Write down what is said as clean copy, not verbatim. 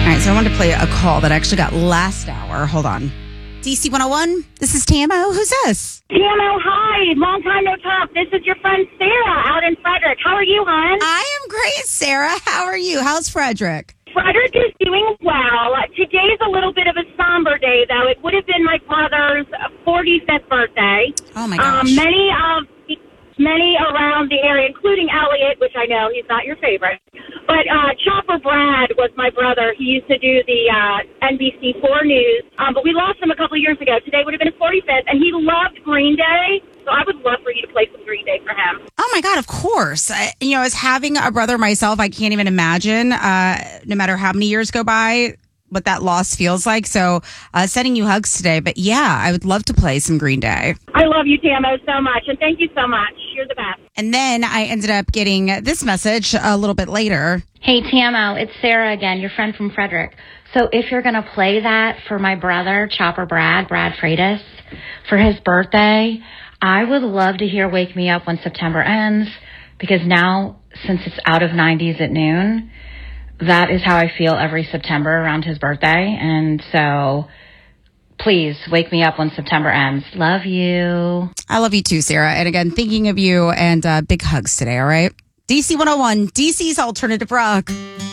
right, so I wanted to play a call that I actually got last hour. Hold on. DC 101, this is TMO. Who's this? TMO, hi. Long time no talk. This is your friend Sarah out in Frederick. How are you, hon? I am great, Sarah. How are you? How's Frederick? Frederick is doing well. Today's a little bit of a somber day, though. It would have been my brother's 45th birthday. Oh, my gosh. Many around the area, including Elliot, which I know he's not your favorite. But Chopper Brad was my brother. He used to do the NBC4 News. But we lost him a couple of years ago. Today would have been his 45th, and he loved Green Day. So I would love for you to play some Green Day for him. Oh, my God, of course. As having a brother myself, I can't even imagine, no matter how many years go by, what that loss feels like. So sending you hugs today. But yeah, I would love to play some Green Day. I love you, TMO, so much. And thank you so much. You're the best. And then I ended up getting this message a little bit later. Hey, TMO, it's Sarah again, your friend from Frederick. So if you're going to play that for my brother, Chopper Brad Freitas, for his birthday, I would love to hear Wake Me Up When September Ends, because now, since it's out of 90s at noon, that is how I feel every September around his birthday. And so please wake me up when September ends. Love you. I love you too, Sarah. And again, thinking of you, and big hugs today, all right? DC 101, DC's Alternative Rock.